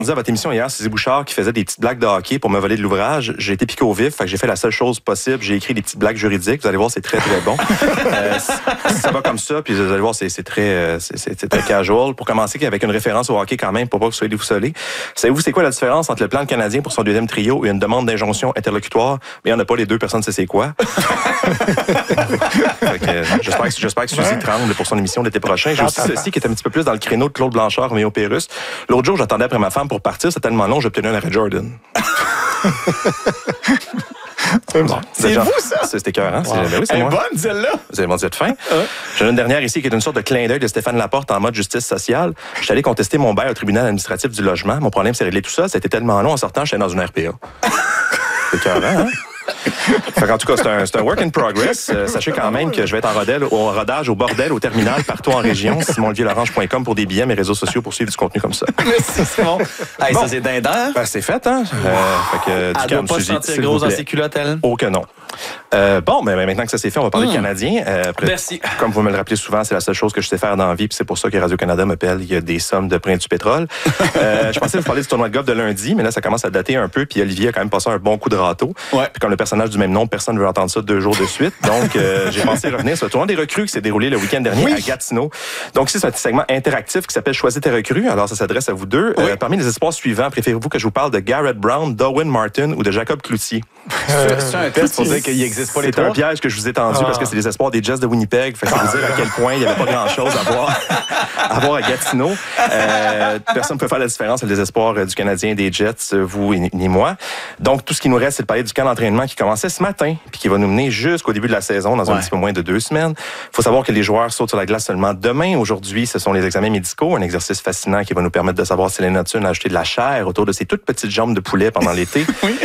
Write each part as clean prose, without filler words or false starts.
à votre émission hier, Suzy Bouchard qui faisait des petites blagues de hockey pour me voler de l'ouvrage. J'ai été piqué au vif, fait que j'ai fait la seule chose possible. J'ai écrit des petites blagues juridiques. Vous allez voir, c'est très, très bon. Ça va comme ça, puis vous allez voir, c'est très casual. Pour commencer, avec une référence au hockey quand même, pour pas que vous soyez déboussolés. Savez-vous, c'est quoi la différence entre le plan canadien pour son deuxième trio et une demande d'injonction interlocutoire? Mais il n'y en a pas, les deux personnes, c'est quoi? J'espère que Suzy tremble pour son émission l'été prochain. J'ai aussi ceci qui est un petit peu plus dans le créneau de Claude Blanchard, Roméo Pérus. L'autre jour, j'attendais après ma femme pour partir, c'est tellement long, j'ai obtenu un arrêt Jordan. Bon, c'est vous, ça? C'est écœurant. Wow. Oui, c'est elle est moi. bonne, celle-là. Vous avez mon Dieu de fin. J'en ai une dernière ici qui est une sorte de clin d'œil de Stéphane Laporte en mode justice sociale. Je suis allé contester mon bail au tribunal administratif du logement. Mon problème s'est réglé tout ça. C'était tellement long en sortant, j'étais dans une RPA. C'est écœurant, hein? En tout cas, c'est un work in progress. Sachez quand même que je vais être en rodage, au bordel, au terminal, partout en région. SimonOlivierLarange.com pour des billets, mes réseaux sociaux pour suivre du contenu comme ça. Merci, Simon. Hey, bon. Ça, c'est dindant. Ben, c'est fait, hein? Elle ne doit pas se sentir grosse dans ses culottes, elle? Oh que non. Maintenant que ça s'est fait, on va parler de Canadiens. Merci. Comme vous me le rappelez souvent, c'est la seule chose que je sais faire dans la vie, puis c'est pour ça que Radio-Canada m'appelle. Il y a des sommes de prix du pétrole. Je pensais vous parler du tournoi de golf de lundi, mais là, ça commence à dater un peu, puis Olivier a quand même passé un bon coup de râteau. Ouais. Puis comme le personnage du même nom, personne ne veut entendre ça 2 jours de suite. Donc, j'ai pensé revenir sur le tournoi des recrues qui s'est déroulé le week-end dernier à Gatineau. Donc, ici, c'est un petit segment interactif qui s'appelle Choisis tes recrues. Alors, ça s'adresse à vous deux. Oui. Parmi les espoirs suivants, préférez-vous que je vous parle de Garrett Brown, Darwin Martin ou de Jacob Cloutier? C'est un test pour dire qu'il n'existe pas les trois. C'est un piège que je vous ai tendu parce que c'est les espoirs des Jets de Winnipeg. Fait que ça veut dire à quel point il n'y avait pas grand-chose à voir à Gatineau. Personne ne peut faire la différence entre les espoirs du Canadien et des Jets, vous ni moi. Donc, tout ce qui nous reste, c'est de parler du camp d'entraînement qui commençait ce matin puis qui va nous mener jusqu'au début de la saison dans un petit peu moins de 2 semaines. Il faut savoir que les joueurs sautent sur la glace seulement demain. Aujourd'hui, ce sont les examens médicaux, un exercice fascinant qui va nous permettre de savoir si Lena Thune a ajouté de la chair autour de ses toutes petites jambes de poulet pendant l'été.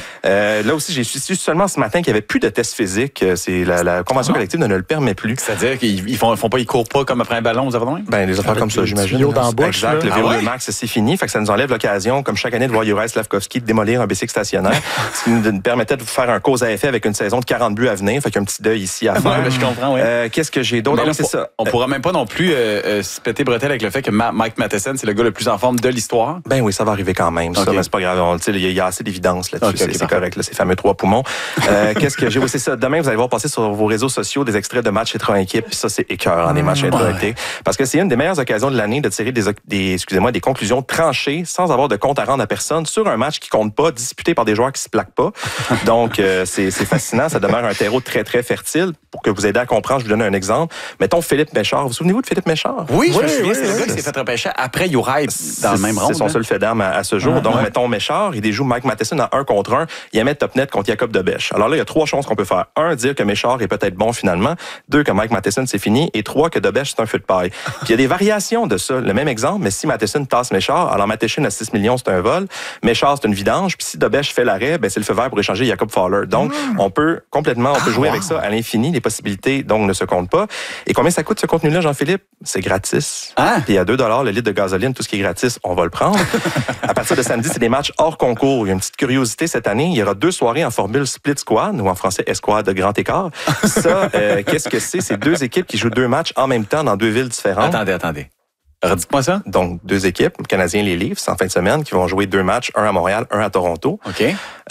Là aussi, j'ai su seulement ce matin qu'il n'y avait plus de tests physiques. C'est la convention collective ne le permet plus. C'est-à-dire qu'ils courent pas comme après un ballon aux avants? Ben, les affaires comme ça, j'imagine. Exact. Le VO2 max, c'est fini. Fait que ça nous enlève l'occasion, comme chaque année, de voir Juraj Slavkovski démolir un bicycle stationnaire. Ce qui nous permettait de faire un cause à effet avec une saison de 40 buts à venir. Fait qu'il y a un petit deuil ici à faire. Je comprends, oui. Qu'est-ce que j'ai d'autre? C'est ça. On pourra même pas non plus se péter bretelle avec le fait que Mike Matheson, c'est le gars le plus en forme de l'histoire. Ben oui, ça va arriver quand même. Ça, mais c'est pas grave. Il y a assez d'évidence là-dessus. C'est correct, là, ces fameux 3 poumons. Qu'est-ce que j'ai? Oui, c'est ça. Demain, vous allez voir passer sur vos réseaux sociaux des extraits de matchs intra-équipe. Puis ça, c'est écœurant, des matchs intra-équipe. Parce que c'est une des meilleures occasions de l'année de tirer des conclusions tranchées sans avoir de compte à rendre à personne sur un match qui compte pas, disputé par des joueurs qui se plaquent pas. Donc, c'est fascinant. Ça demeure un terreau très, très fertile. Pour que vous aider à comprendre, je vous donne un exemple. Mettons Philippe Méchard. Vous souvenez-vous de Philippe Méchard? Oui, je me souviens. C'est le gars qui s'est fait repêcher après Juraj dans le même round. C'est son seul fait d'armes à ce jour. Donc, mettons Méchard, il déjoue Mike Matheson à 1 contre 1. Il amet top net contre Jacob Debèche. Alors là, il y a 3 choses qu'on peut faire. 1, dire que Méchard est peut-être bon finalement. 2, que Mike Matheson, c'est fini. Et 3, que Debèche, c'est un feu de paille. Puis il y a des variations de ça. Le même exemple, mais si Matheson tasse Méchard, alors Matheson à 6 millions, c'est un vol. Méchard, c'est une vidange. Puis si Debèche fait l'arrêt, ben c'est le feu vert pour échanger Jacob Fowler. Donc, on peut jouer avec ça à l'infini. Les possibilités, donc, ne se comptent pas. Et combien ça coûte ce contenu-là, Jean-Philippe? C'est gratis. Puis à 2 $ le litre de gasoline, tout ce qui est gratis, on va le prendre. À partir de samedi, c'est des matchs hors concours. Il y a une petite curiosité cette année. Il y aura 2 soirées en formule split squad, ou en français escouade de grand écart. Ça, qu'est-ce que c'est? C'est 2 équipes qui jouent 2 matchs en même temps dans 2 villes différentes. Attendez. Redites-moi ça. Donc, 2 équipes, Canadiens les Leafs, en fin de semaine, qui vont jouer 2 matchs, un à Montréal, un à Toronto. OK.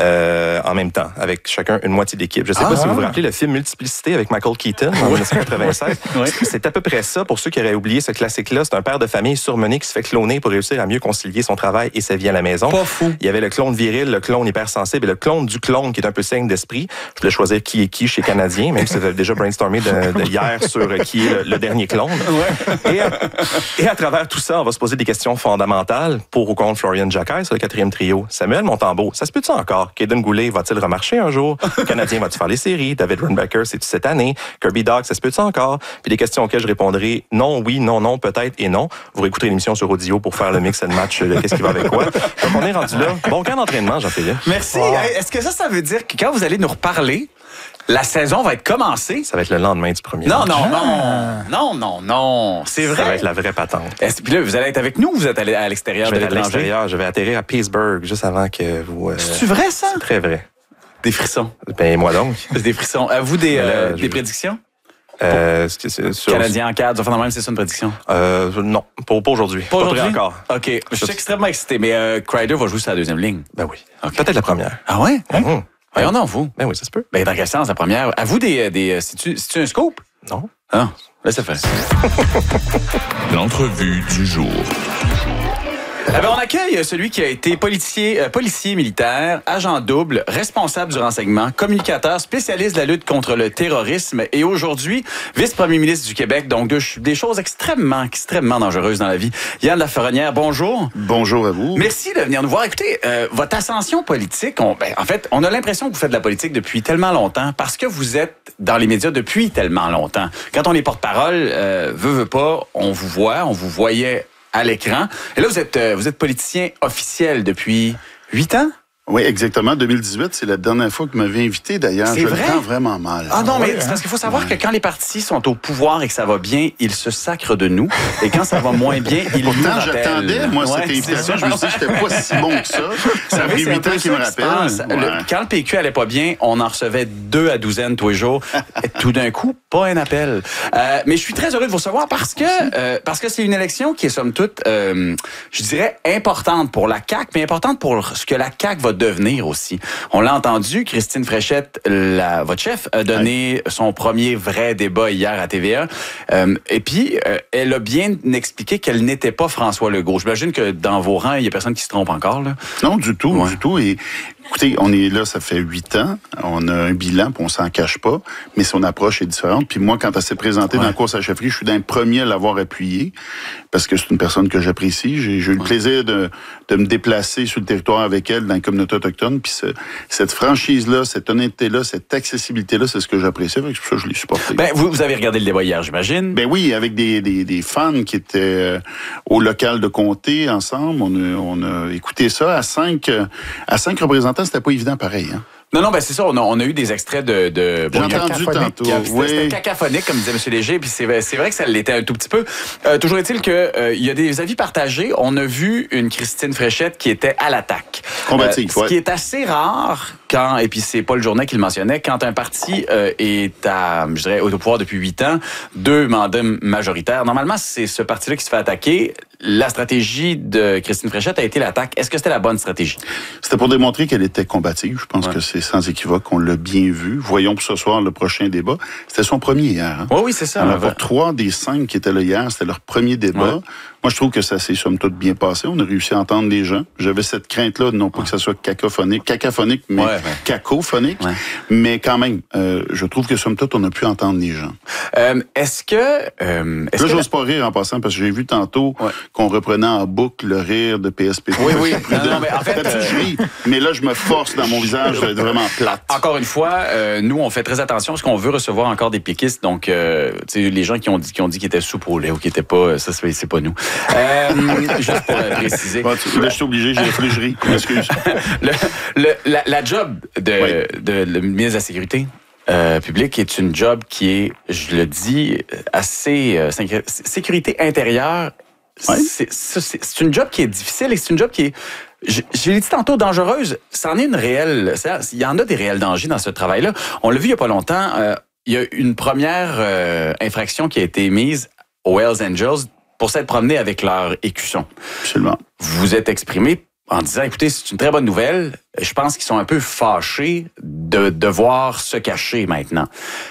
En même temps, avec chacun une moitié d'équipe. Je ne sais pas si vous vous rappelez le film Multiplicité avec Michael Keaton en 1996. C'est à peu près ça. Pour ceux qui auraient oublié ce classique-là, c'est un père de famille surmené qui se fait cloner pour réussir à mieux concilier son travail et sa vie à la maison. Pas fou. Il y avait le clone viril, le clone hypersensible et le clone du clone qui est un peu signe d'esprit. Je voulais choisir qui est qui chez Canadien, même si c'était déjà brainstormé de hier sur qui est le dernier clone. Et à travers tout ça, on va se poser des questions fondamentales pour ou contre Florian Jacquet sur le 4e trio. Samuel Montembeault, ça se peut-tu encore? Kaden Goulet va-t-il remarcher un jour? Le Canadien va-tu faire les séries? David Runbecker, c'est-tu cette année? Kirby Dach, ça se peut-tu encore? Puis des questions auxquelles je répondrai non, oui, non, peut-être et non. Vous réécouterez l'émission sur audio pour faire le mix and match de qu'est-ce qui va avec quoi. Donc on est rendu là. Bon camp d'entraînement, Jean-Philippe. Merci. Wow. Est-ce que ça veut dire que quand vous allez nous reparler, la saison va être commencée? Ça va être le lendemain du premier match. Non. C'est vrai. Ça va être la vraie patente. Puis là, vous allez être avec nous ou vous êtes allé à l'extérieur de l'étranger? À l'extérieur. Je vais atterrir à Pittsburgh juste avant que vous... C'est vrai, ça? C'est très vrai. Des frissons. Ben, moi donc. C'est des frissons. À vous des prédictions? Canadien en 4, c'est ça une prédiction? Non, pas aujourd'hui. Pas prêt encore. OK. Je suis extrêmement excité, mais Kreider va jouer sur la deuxième ligne. Ben oui. Okay. Peut-être la première. Ah ouais? Mmh. Voyons donc, vous. Ben oui, ça se peut. Ben dans quel sens, la première? À vous c'est-tu un scoop? Non. Ah, laissez faire. L'entrevue du jour. On accueille celui qui a été policier militaire, agent double, responsable du renseignement, communicateur, spécialiste de la lutte contre le terrorisme et aujourd'hui vice-premier ministre du Québec. Donc des choses extrêmement dangereuses dans la vie. Yann Laferronnière, bonjour. Bonjour à vous. Merci de venir nous voir. Écoutez, votre ascension politique, en fait, on a l'impression que vous faites de la politique depuis tellement longtemps parce que vous êtes dans les médias depuis tellement longtemps. Quand on est porte-parole, veut pas, on vous voyait à l'écran. Et là, vous êtes politicien officiel depuis 8 ans? Oui, exactement. 2018, c'est la dernière fois que vous m'avez invité, d'ailleurs. C'est vrai? Je le prends vraiment mal. Ah non, mais c'est parce qu'il faut savoir que quand les partis sont au pouvoir et que ça va bien, ils se sacrent de nous. Et quand ça va moins bien, ils nous rappellent. Pourtant, j'attendais, moi, cette invitation. Je me suis dit que j'étais pas si bon que ça. Ça a pris 8 ans qu'ils me rappellent. Quand le PQ allait pas bien, on en recevait 2 à douzaine tous les jours. Et tout d'un coup, pas un appel. Mais je suis très heureux de vous recevoir parce que c'est une élection qui est, somme toute, je dirais, importante pour la CAQ, mais importante pour ce que la CAQ va devenir aussi. On l'a entendu, Christine Fréchette, votre chef, a donné son premier vrai débat hier à TVA. Et puis, elle a bien expliqué qu'elle n'était pas François Legault. J'imagine que dans vos rangs, il y a personne qui se trompe encore, là. Non, du tout, du tout. Et écoutez, on est là, ça fait 8 ans. On a un bilan, puis on s'en cache pas. Mais son approche est différente. Puis moi, quand elle s'est présentée dans la course à la chefferie, je suis d'un premier à l'avoir appuyé parce que c'est une personne que j'apprécie. J'ai eu le plaisir de me déplacer sur le territoire avec elle dans la communauté autochtone. Puis cette franchise-là, cette honnêteté-là, cette accessibilité-là, c'est ce que j'apprécie. C'est pour ça que je l'ai supporté. Ben, vous avez regardé le débat hier, j'imagine? Ben oui, avec des fans qui étaient au local de comté ensemble. On a écouté ça à 5 représentants. C'était pas évident pareil, hein? Non, ben c'est ça. On a eu des extraits de J'ai entendu tantôt. C'était cacophonique, comme disait M. Léger, puis c'est vrai que ça l'était un tout petit peu. Toujours est-il que il y a des avis partagés. On a vu une Christine Fréchette qui était à l'attaque. Combative, ce qui est assez rare quand, et puis c'est Paul Journet qui le mentionnait, quand un parti est au pouvoir depuis 8 ans, 2 mandats majoritaires. Normalement, c'est ce parti-là qui se fait attaquer. La stratégie de Christine Fréchette a été l'attaque. Est-ce que c'était la bonne stratégie? C'était pour démontrer qu'elle était combative. Je pense que c'est sans équivoque. On l'a bien vu. Voyons pour ce soir le prochain débat. C'était son premier hier. Hein? Oui, c'est ça. Alors, pour 3 des 5 qui étaient là hier, c'était leur premier débat. Ouais. Moi, je trouve que ça s'est somme toute bien passé. On a réussi à entendre les gens. J'avais cette crainte-là, non pas que ça soit cacophonique, mais cacophonique. Ouais. Mais quand même, je trouve que somme toute, on a pu entendre les gens. Est-ce que... là, j'ose pas rire en passant, parce que j'ai vu tantôt qu'on reprenait en boucle le rire de PSPP. Oui. Non, mais en fait... je ris, mais là, je me force dans mon visage d'être vraiment plate. Encore une fois, nous, on fait très attention parce qu'on veut recevoir encore des péquistes. Donc, les gens qui ont dit qu'ils étaient soupes au lait ou qui n'étaient pas... Ça, c'est pas nous. Juste pour préciser. Bon, là, je suis obligé, j'ai réfléchi. M'excuse. La job de ministre de la Sécurité publique est une job qui est, je le dis, assez... sécurité intérieure, c'est une job qui est difficile et c'est une job qui est... Je l'ai dit tantôt, dangereuse. C'en est une réelle... Il y en a des réels dangers dans ce travail-là. On l'a vu il n'y a pas longtemps. Il y a une première infraction qui a été mise aux Hells Angels pour s'être promenés avec leur écusson. Absolument. Vous vous êtes exprimé en disant, écoutez, c'est une très bonne nouvelle. Je pense qu'ils sont un peu fâchés de devoir se cacher maintenant.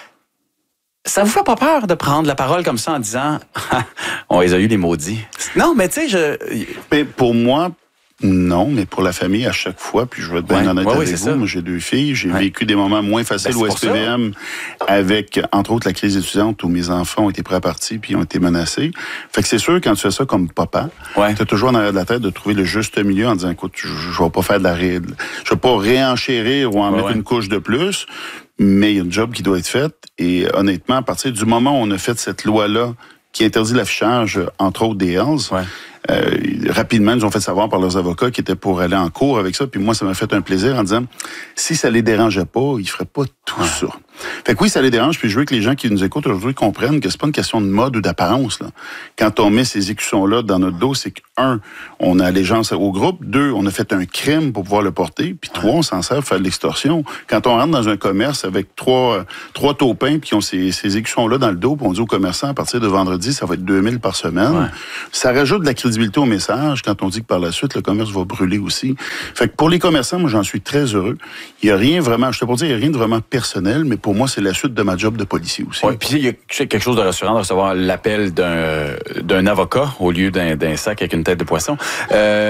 Ça vous fait pas peur de prendre la parole comme ça en disant, on les a eu les maudits? Non, mais tu sais, Mais pour moi, non, mais pour la famille, à chaque fois, puis je vais être bien honnête avec vous, moi j'ai 2 filles, j'ai vécu des moments moins faciles au SPVM avec, entre autres, la crise étudiante où mes enfants ont été pris à partie puis ont été menacés. Fait que c'est sûr, quand tu fais ça comme papa, t'as toujours en arrière de la tête de trouver le juste milieu en disant, écoute, je vais pas faire je vais pas réenchérir ou en mettre une couche de plus, mais il y a une job qui doit être faite et honnêtement, à partir du moment où on a fait cette loi-là qui interdit l'affichage, entre autres, des Hells, rapidement, ils nous ont fait savoir par leurs avocats qu'ils étaient pour aller en cours avec ça. Puis moi, ça m'a fait un plaisir en disant, si ça les dérangeait pas, ils feraient pas tout ça. Fait que oui, ça les dérange, puis je veux que les gens qui nous écoutent aujourd'hui comprennent que c'est pas une question de mode ou d'apparence, là. Quand on met ces écussons-là dans notre dos, c'est que, 1, on a allégeance au groupe, 2, on a fait un crime pour pouvoir le porter, puis 3, on s'en sert pour faire de l'extorsion. Quand on rentre dans un commerce avec trois taupins, puis qui ont ces écussons-là dans le dos, puis on dit aux commerçants, à partir de vendredi, ça va être 2000 par semaine, ça rajoute de la crédibilité au message quand on dit que par la suite, le commerce va brûler aussi. Fait que pour les commerçants, moi, j'en suis très heureux. Il y a rien vraiment, je te peux dire, il y a rien de vraiment personnel, mais pour moi, c'est la suite de ma job de policier aussi. Oui, puis il y a quelque chose de rassurant de recevoir l'appel d'un avocat au lieu d'un sac avec une tête de poisson.